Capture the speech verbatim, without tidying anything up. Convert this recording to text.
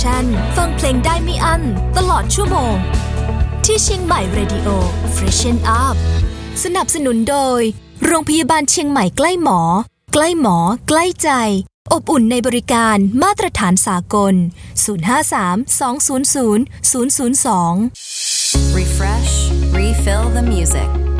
ชั่นฟังเพลงได้ไม่อั้นตลอดชั่วโมงที่เชียงใหม่ Radio Freshen Up สนับสนุนโดยโรงพยาบาลเชียงใหม่ใกล้หมอใกล้หมอใกล้ใจอบอุ่นในบริการมาตรฐานสากลศูนย์ ห้า สาม สอง ศูนย์ ศูนย์ ศูนย์ ศูนย์ สอง Refresh, refill the music